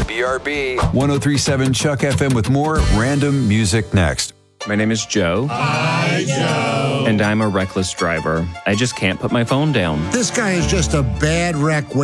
BRB. 103.7 Chuck FM with more random music next. My name is Joe. Hi, Joe. And I'm a reckless driver. I just can't put my phone down. This guy is just a bad wreck.